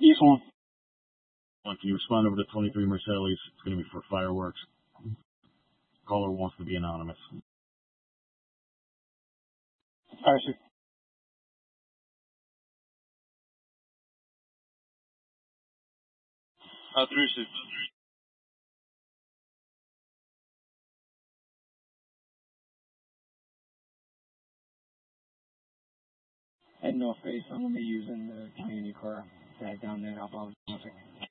East one. Can you respond over to 23 Mercedes? It's going to be for fireworks. Caller wants to be anonymous. All right, sir. Through, sir. At North Face, I'm going to be using the community car tag down there. I'll follow you in a second.